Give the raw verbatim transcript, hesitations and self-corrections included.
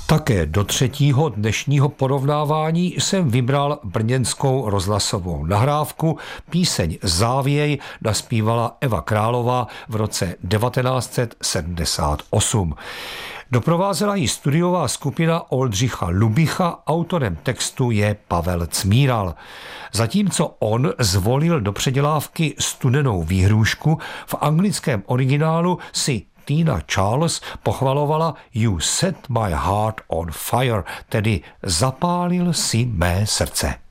Také do třetího dnešního porovnávání jsem vybral brněnskou rozhlasovou nahrávku. Píseň Závěj naspívala Eva Králová v roce devatenáct set sedmdesát osm. Doprovázela ji studiová skupina Oldřicha Lubicha, autorem textu je Pavel Cmíral. Zatímco on zvolil do předělávky Studenou výhrůžku, v anglickém originálu si Tina Charles pochvalovala You set my heart on fire, tedy zapálil si mé srdce.